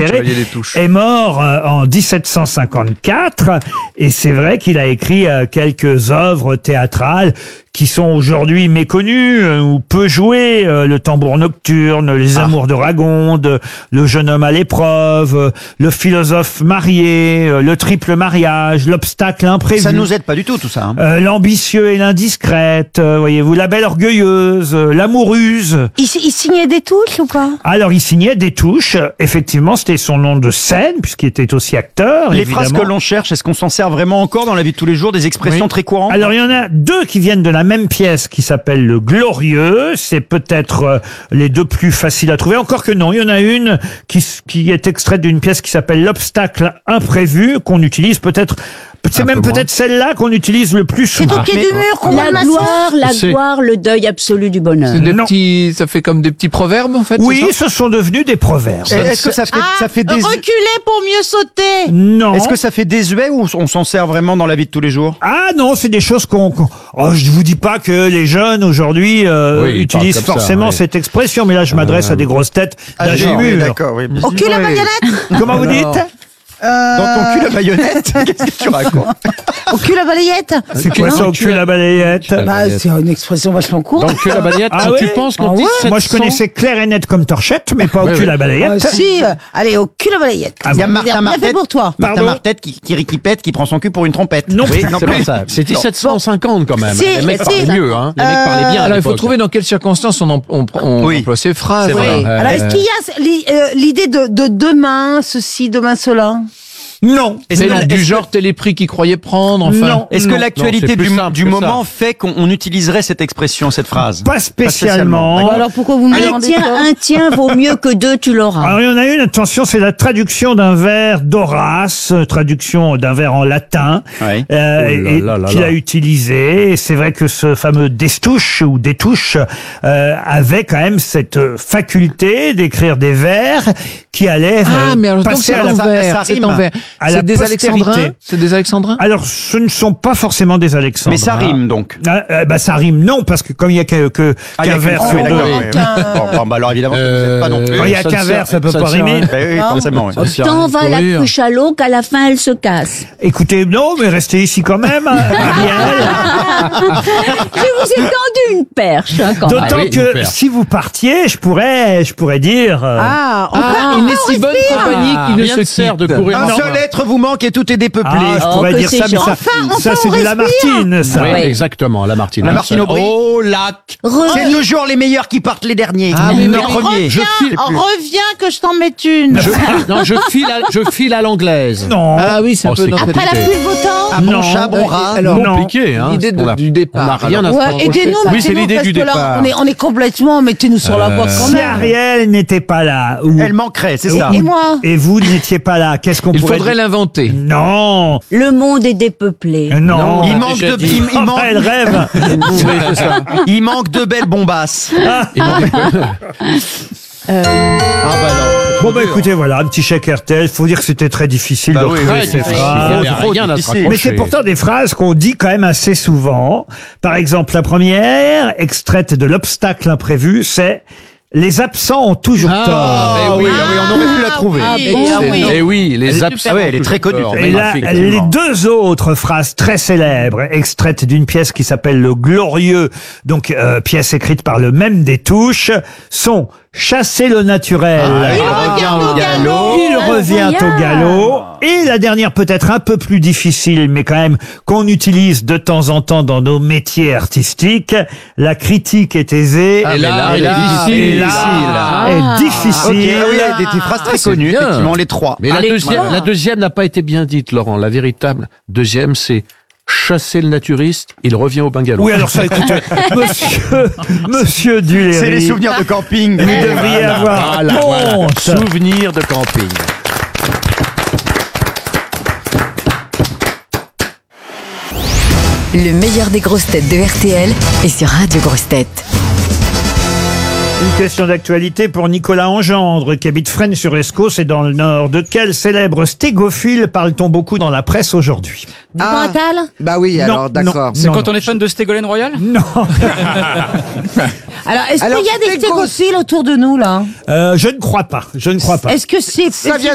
préféré, est mort en 1754. Et c'est vrai qu'il a écrit quelques œuvres théâtrales qui sont aujourd'hui méconnues ou peu jouées. Le Tambour nocturne, Les Amours de Ragonde, Le jeune homme à l'épreuve, Le philosophe marié, Le triple mariage, L'obstacle imprévu. Ça nous aide pas du tout ça. Hein. L'ambitieux et l'indiscrète, voyez-vous, La belle orgueilleuse, L'amouruse. Il signait des touches ou pas? Alors il signait des touches. Effectivement, c'était son nom de scène puisqu'il était aussi acteur. Les évidemment. phrases que l'on cherche, est-ce qu'on s'en sert vraiment encore dans la vie de tous les jours, des expressions très courantes? Alors il y en a deux qui viennent de la même pièce qui s'appelle Le Glorieux. C'est peut-être les deux plus faciles à trouver. Encore que non, il y en a une qui est extraite d'une pièce qui s'appelle L'obstacle imprévu, qu'on utilise peut-être. C'est même peut-être celle-là qu'on utilise le plus souvent. C'est au pied du mur qu'on voit La gloire, le deuil absolu du bonheur. Ça fait comme des petits proverbes en fait. Oui, ce sont devenus des proverbs. Est-ce que ça fait des... Reculer pour mieux sauter. Non. Est-ce que ça fait désuet ou on s'en sert vraiment dans la vie de tous les jours? Ah non, c'est des choses je vous dis pas que les jeunes aujourd'hui utilisent forcément cette expression, mais là je m'adresse à des grosses têtes d'âge mûr. D'accord, oui. Au cul la baïonnette. Comment vous dites? Dans ton cul la baïonnette? Qu'est-ce que tu racontes? Au cul la balayette. C'est quoi ça, au cul la balayette? C'est une expression vachement courte. Dans le cul la balayette, tu penses qu'en 1700... Moi je connaissais clair et net comme torchette, mais pas au cul la balayette. Si, allez, au cul la balayette. Il y a Martin Martet pour toi. Martin Martet qui pète, qui prend son cul pour une trompette. Non, oui, c'est pas ça. C'est 1750 quand même. Si, Les mecs parlaient mieux, hein. Les mecs parlaient bien. Alors il faut trouver dans quelles circonstances on emploie ces phrases. C'est vrai. Alors, est-ce qu'il y a l'idée de demain, ceci, demain, cela? Non. Du genre Téléprix qui croyait prendre, enfin. Non. Est-ce que l'actualité du moment ça fait qu'on utiliserait cette expression, cette phrase? Pas spécialement. Alors pourquoi vous me demandez ça? Un tien vaut mieux que deux, tu l'auras. Alors il y en a une, attention, c'est la traduction d'un vers d'Horace, traduction d'un vers en latin, Ouais. qu'il a utilisé. Et c'est vrai que ce fameux Destouche ou Détouche avait quand même cette faculté d'écrire des vers qui allaient mais alors donc passer c'est à la envers. C'est envers. à la C'est des postérité. Alexandrins? C'est des Alexandrins? Alors, ce ne sont pas forcément des Alexandrins. Mais ça rime donc. Ça rime, non, parce que comme il y a qu'un vers sur deux. Bon, alors évidemment, c'est pas non plus. Quand il y a qu'un vers, ça peut pas rimer. Oui, forcément. Tant va la cruche à l'eau qu'à la fin elle se casse. Écoutez, non, mais restez ici quand même, Ariel. Je vous ai tendu une perche, hein, quand même. D'autant que si vous partiez, je pourrais dire. Il n'est si bonne compagnie qu'il ne se sert de courir. Un seul être vous manque et tout est dépeuplé. Je pourrais que dire ça, c'est mais ça c'est du Lamartine, ça. Oui, exactement, Lamartine. Lamartine Aubry. Au lac. C'est toujours les meilleurs qui partent les derniers. oui, les mais premiers. Reviens que je t'en mette une. Je file à l'anglaise. Non. Ah oui, c'est un peu Après la pluie, le beau temps. Ah bon chat, bon rat. Alors, Non. compliqué, hein. L'idée du départ. On n'a rien à se Ouais, reprocher. aidez-nous, Oui, c'est mettez-nous, l'idée parce du que là, départ. on est complètement, mettez-nous sur la voie quand Si même. Ariel n'était pas là, Elle manquerait, c'est ça. Et moi? et vous n'étiez pas là, qu'est-ce qu'on Il pourrait faudrait dire? l'inventer. Non, Le monde est dépeuplé. non. Il manque déjà de, dit. Elle rêve. il manque de belles bombasses. Bon écoutez, voilà, un petit chèque RTL. Faut dire que c'était très difficile de retrouver ces phrases. Rien à se Mais raccrocher. c'est pourtant des phrases qu'on dit quand même assez souvent. Par exemple, la première, extraite de L'obstacle imprévu, c'est « Les absents ont toujours tort ». Eh oui, on aurait pu la trouver. Eh oui, les absents. Ah oui, elle est très connue. Et là, les deux autres phrases très célèbres, extraites d'une pièce qui s'appelle Le Glorieux, donc pièce écrite par le même Destouche, sont « Chasser le naturel ». Il revient au galop. Et la dernière, peut-être un peu plus difficile, mais quand même qu'on utilise de temps en temps dans nos métiers artistiques. La critique est aisée. Et là, est difficile. Ok, oui, des phrases très connues, bien. effectivement, les trois. Mais la deuxième n'a pas été bien dite, Laurent. La véritable deuxième, c'est chasser le naturiste, il revient au bungalow. Oui, alors ça, écoutez, monsieur Duléry. C'est les souvenirs de camping. Vous devriez avoir honte. Souvenir de camping. Le meilleur des grosses têtes de RTL est sur Radio Grosses Têtes. Une question d'actualité pour Nicolas Engendre, qui habite Fresnes-sur-Escaut, c'est dans le Nord. De quel célèbre stégophile parle-t-on beaucoup dans la presse aujourd'hui? Du Pointal? Bah oui, Non, alors d'accord. non, non. On est fan de Stégolène Royal? Non, Alors, est-ce qu'il y a des stégophiles autour de nous, là? je ne crois pas. Est-ce que c'est... Ça vient